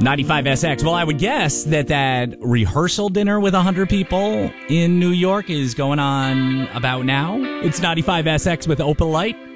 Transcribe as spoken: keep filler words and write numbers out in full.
ninety-five S X. Well, I would guess that that rehearsal dinner with one hundred people in New York is going on about now. It's ninety-five S X with Opalite.